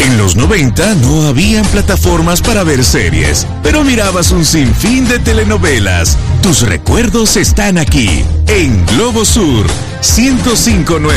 En los 90 no habían plataformas para ver series, pero mirabas un sinfín de telenovelas. Tus recuerdos están aquí, en Globo Sur 105.9.